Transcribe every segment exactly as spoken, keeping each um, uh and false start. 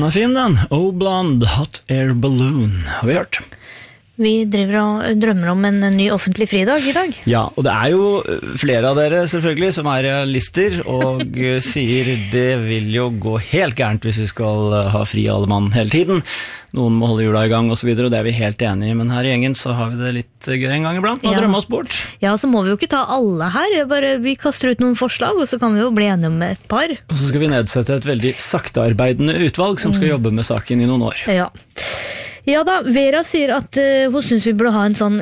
Den er fin, den. Oh Blonde, Hot Air Balloon, har vi hørt. Vi driver og drømmer om en ny offentlig fridag i dag. Ja, og det er jo flere av dere selvfølgelig som er realister og sier det vil jo gå helt gærent hvis vi skal ha fri alle mann hele tiden. Noen må holde jula i gang og så videre, og det er vi helt enige i, men her i gjengen så har vi det litt gøy en gang iblant, og ja. drømme oss bort. Ja, så må vi jo ikke ta alle her, bare, vi kaster ut noen forslag, og så kan vi jo bli enige om et par. Og så skal vi nedsette et veldig saktearbeidende utvalg som skal mm. jobbe med saken i noen år. Ja. Ja da, Vera sier at uh, hun synes vi burde ha en sånn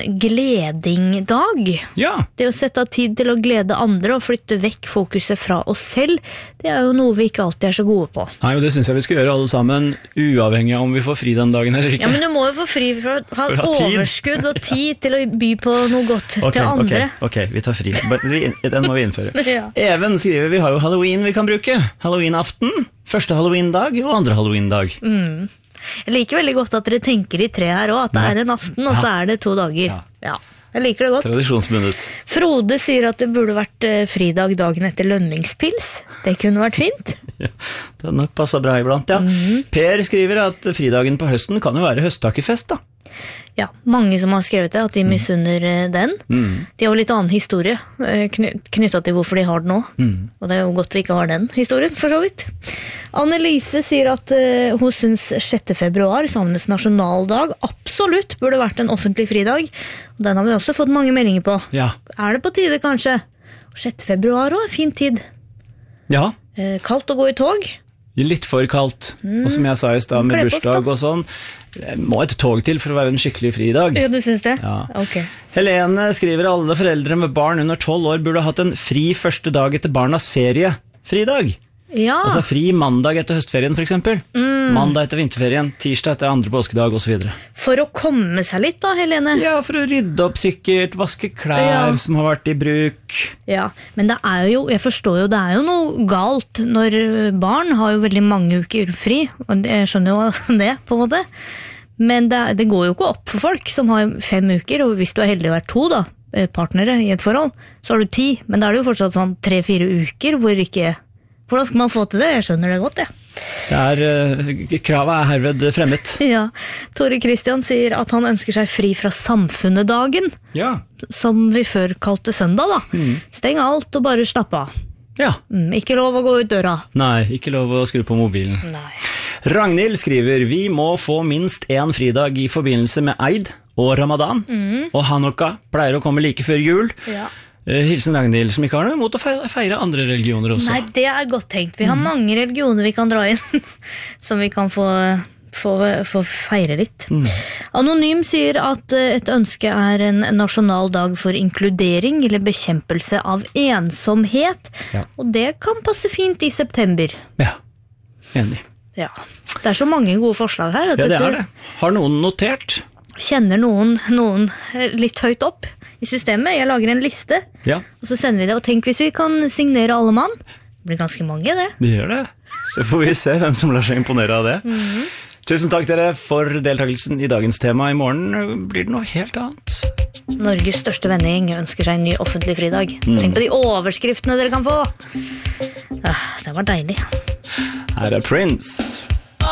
gledingdag. Ja. Det å sette av tid til å glede andre og flytte vekk fokuset fra oss selv, det er jo noe vi ikke alltid er så gode på. Nei, og det synes jeg vi skal gjøre alle sammen, uavhengig av om vi får fri den dagen eller ikke. Ja, men du må jo få fri for å ha, ha overskudd og tid til å by på noe godt okay, til andre. Ok, ok, vi tar fri. Den må vi innføre. Ja. Even skriver, vi har jo Halloween vi kan bruke. Halloween-aften, første Halloween-dag og andre Halloween-dag. Mm. Jeg liker veldig godt at dere tenker i tre her også, at det er en aften, og så er det to dager. Ja. Ja, jeg liker det godt. Tradisjonsbundet. Frode sier at det burde vært fridag dagen etter lønningspils. Det kunne vært fint. Ja, det har nok passet bra iblant, ja. Mm-hmm. Per skriver at fridagen på høsten kan jo være høsttakkefest, da. Ja, mange som har skrevet det, at de misunner den. Mm. De har jo litt annen historie knyttet til hvorfor de har den nå. Mm. Og det er jo godt vi ikke har den historien, for så vidt. Annelise sier at uh, hun synes sjette februar, samenes nasjonaldag, absolutt burde vært en offentlig fridag. Og den har vi også fått mange meldinger på. Ja. Er det på tide, kanskje? sjette februar også, fin tid. Ja. Uh, kaldt å gå i tog. Litt for kaldt, mm. og som jeg sa i sted med bursdag og sånn, må et tog til for å være en skikkelig fridag. Ja, du synes det? Ja. Ok. Helene skriver alle foreldre med barn under tolv år burde hatt en fri første dag etter barnas ferie. Fridag. Ja. Altså fri mandag etter høstferien for eksempel. Mm. Mandag etter vinterferien, tirsdag etter andre påskedag og så videre. For å komme seg litt da, Helene? Ja, for å rydde opp sikkert, vaske klær ja. Som har vært i bruk. Ja, men det er jo, jeg forstår jo, det er jo noe galt når barn har jo veldig mange uker fri, og jeg skjønner jo det på en måte. Men det, det går jo ikke opp for folk som har fem uker, og hvis du er heldig å være to da, partnere i et forhold, så har du ti, men da er det jo fortsatt sånn tre-fire uker hvor ikke... Hvordan skal man få til det? Jeg skjønner det godt, ja. Det er, uh, kravet er herved fremmet. Ja, Tore Kristian sier at han ønsker seg fri fra samfunnedagen, ja. Som vi før kalte søndag da. Mm. Steng alt og bare slapp av. Ja. Mm, ikke lov å gå ut døra. Nei, ikke lov å skru på mobilen. Nei. Ragnhild skriver, vi må få minst en fridag i forbindelse med Eid og Ramadan, mm. og Hanukka pleier å komme like før jul. Ja. Hilsen Ragnhild, som ikke har noe mot å feire, feire andre religioner også. Nei, det er godt tenkt. Vi har mm. mange religioner vi kan dra inn, som vi kan få, få, få feire litt. Mm. Anonym sier at et ønske er en nasjonal dag for inkludering eller bekjempelse av ensomhet, ja. Og det kan passe fint i september. Ja, enig. Ja, det er så mange gode forslag her. At ja, det er det. Har noen notert? Kjenner noen, noen litt høyt opp i systemet. Jeg lager en liste, ja. Og så sender vi det. Og tenk hvis vi kan signere alle mann. Det blir ganske mange, det. Det gjør det. Så får vi se hvem som lar seg imponere av det. Mm-hmm. Tusen takk dere for deltakelsen i dagens tema. I morgen blir det noe helt annet. Norges største vennegjeng ønsker seg en ny offentlig fridag. Mm. Tenk på de overskriftene dere kan få. Ah, det var deilig. Her er Prince.